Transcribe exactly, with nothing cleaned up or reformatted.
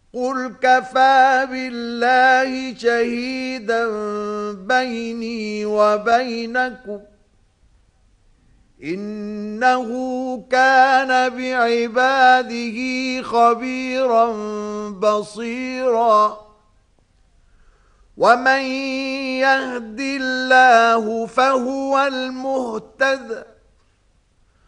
قل كفى بالله شهيدا بيني وبينكم إنه كان بعباده خبيرا بصيرا ومن يهد الله فهو المهتد